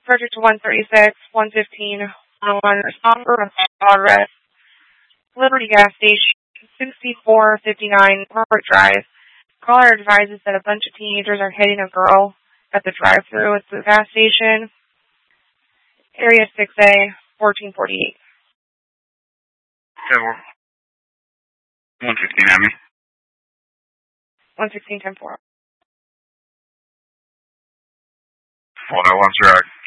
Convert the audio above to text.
Project 136, 115, on Somber Progress, Liberty Gas Station, 6459 Robert Drive. Caller advises that a bunch of teenagers are hitting a girl at the drive-thru at the gas station. Area 6A, 1448. So, 116, Emmy. 116, 10-4. Hold on, one track.